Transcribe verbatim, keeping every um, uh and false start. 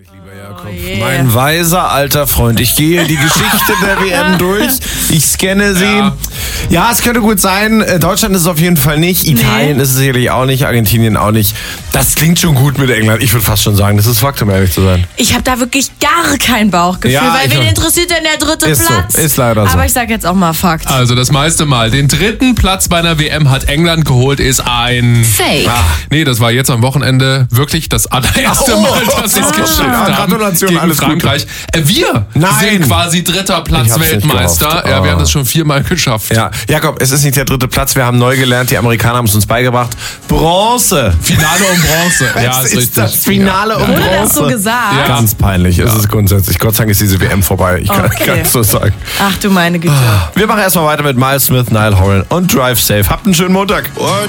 Lieber Jakob, oh yeah. Mein weiser alter Freund. Ich gehe die Geschichte der W M durch. Ich scanne sie. Ja. ja, es könnte gut sein. Deutschland ist es auf jeden Fall nicht. Italien nee. ist es sicherlich auch nicht. Argentinien auch nicht. Das klingt schon gut mit England. Ich würde fast schon sagen, das ist Fakt, um ehrlich zu sein. Ich habe da wirklich gar kein Bauchgefühl, ja, weil wen interessiert denn der dritte ist Platz? So, ist leider so. Aber ich sag jetzt auch mal Fakt. Also das meiste Mal. Den dritten Platz bei einer W M hat England geholt, ist ein... Fake. Ah, nee, das war jetzt am Wochenende wirklich das allererste oh, Mal, dass sie es geschafft ja, haben. Gratulation, gegen alles Frankreich. Äh, wir Nein. sind quasi dritter Platz Weltmeister. Ja, wir haben das schon viermal geschafft. Ja, Jakob, es ist nicht der dritte Platz. Wir haben neu gelernt, die Amerikaner haben es uns beigebracht. Bronze. Finale um Bronze. Ja, es ist, ist das Finale ja. um Bronze. Wurde das so gesagt? Ja. Ganz peinlich. Ja. Es ist grundsätzlich. Gott sei Dank ist diese W M vorbei. Ich kann, okay. kann es so sagen. Ach du meine Güte. Wir machen erstmal weiter mit Miles Smith, Niall Horan und Drive Safe. Habt einen schönen Montag.